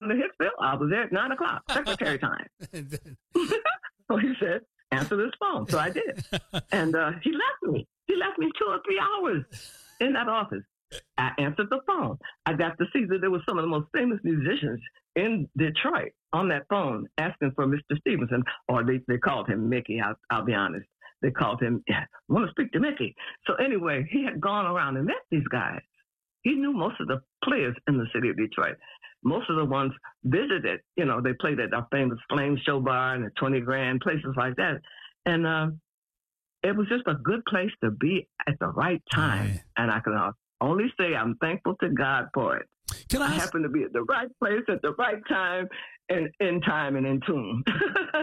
to Hicksville. I was there at 9 o'clock, secretary time. So he said, answer this phone. So I did. And he left me. He left me 2 or 3 hours in that office. I answered the phone. I got to see that there were some of the most famous musicians in Detroit on that phone asking for Mr. Stevenson, or they called him Mickey. I'll be honest. They called him, I want to speak to Mickey. So anyway, he had gone around and met these guys. He knew most of the players in the city of Detroit. Most of the ones visited, they played at our famous Flame Show Bar and the 20 Grand, places like that. And it was just a good place to be at the right time. Right. And I can only say I'm thankful to God for it. I happen to be at the right place at the right time and in time and in tune.